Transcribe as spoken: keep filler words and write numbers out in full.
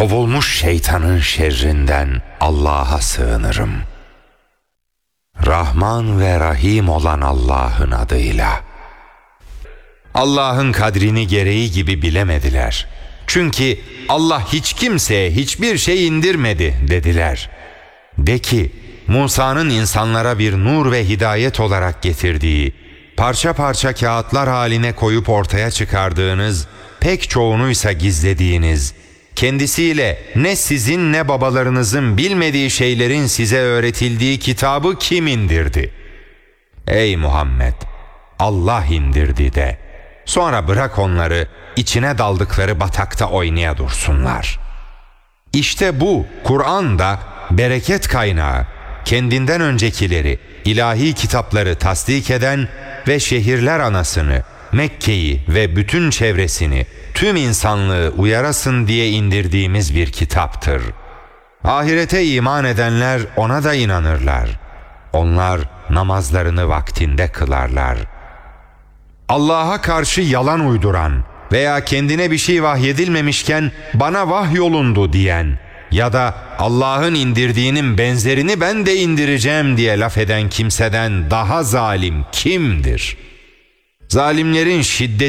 kovulmuş şeytanın şerrinden Allah'a sığınırım. Rahman ve Rahim olan Allah'ın adıyla. Allah'ın kadrini gereği gibi bilemediler. Çünkü Allah hiç kimseye hiçbir şey indirmedi dediler. De ki, Musa'nın insanlara bir nur ve hidayet olarak getirdiği, parça parça kağıtlar haline koyup ortaya çıkardığınız, pek çoğunuysa gizlediğiniz, kendisiyle ne sizin ne babalarınızın bilmediği şeylerin size öğretildiği kitabı kim indirdi? Ey Muhammed! Allah indirdi de. Sonra bırak onları içine daldıkları batakta oynaya dursunlar. İşte bu Kur'an da bereket kaynağı, kendinden öncekileri, ilahi kitapları tasdik eden ve şehirler anasını, Mekke'yi ve bütün çevresini, tüm insanlığı uyarasın diye indirdiğimiz bir kitaptır. Ahirete iman edenler ona da inanırlar. Onlar namazlarını vaktinde kılarlar. Allah'a karşı yalan uyduran veya kendine bir şey vahyedilmemişken bana vahyolundu diyen ya da Allah'ın indirdiğinin benzerini ben de indireceğim diye laf eden kimseden daha zalim kimdir? Zalimlerin şiddeti